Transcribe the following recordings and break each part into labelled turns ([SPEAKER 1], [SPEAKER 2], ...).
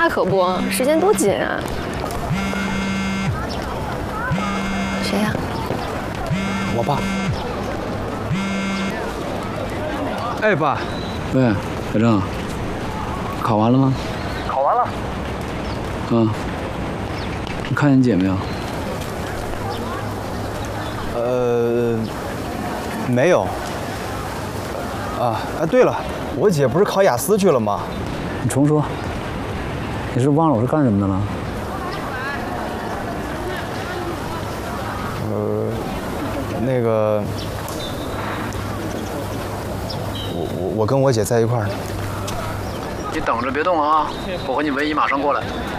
[SPEAKER 1] 那可不，时间多紧啊！谁呀？
[SPEAKER 2] 我爸。哎，爸。
[SPEAKER 3] 喂，小郑，考完了吗？
[SPEAKER 2] 考完了。
[SPEAKER 3] 嗯。你看见你姐没有？
[SPEAKER 2] 没有。对了，我姐不是考雅思去了吗？
[SPEAKER 3] 你重说。你是忘了我是干什么的了？
[SPEAKER 2] 那个，我跟我姐在一块儿呢。
[SPEAKER 3] 你等着别动啊！我和你唯一马上过来。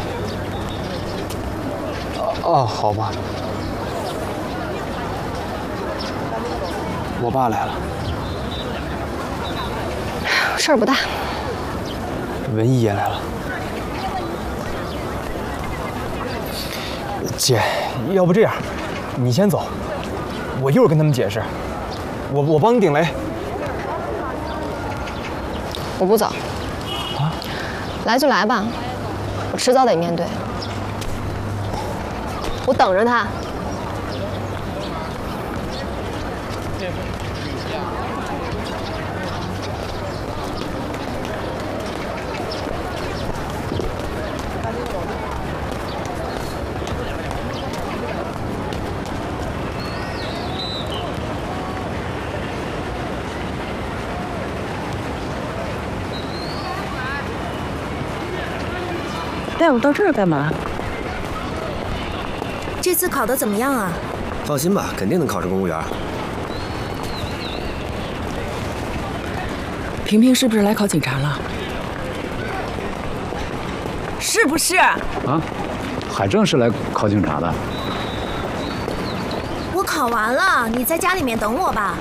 [SPEAKER 2] 好吧。我爸来了。
[SPEAKER 1] 事儿不大。
[SPEAKER 2] 文艺也来了。姐，要不这样，你先走，我一会儿跟他们解释。我帮你顶雷。
[SPEAKER 1] 我不走。啊？来就来吧，我迟早得面对。我等着他。
[SPEAKER 4] 带我到这儿干嘛？
[SPEAKER 5] 这次考得怎么样啊？
[SPEAKER 6] 放心吧，肯定能考上公务员。
[SPEAKER 4] 萍萍是不是来考警察了？是不是？
[SPEAKER 3] 啊，海正是来考警察的。
[SPEAKER 5] 我考完了，你在家里面等我吧。